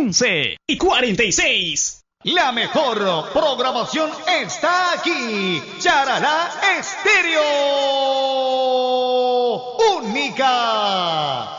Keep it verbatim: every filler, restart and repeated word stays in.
once y cuarenta y seis. La mejor programación está aquí. Charalá Estéreo. Única.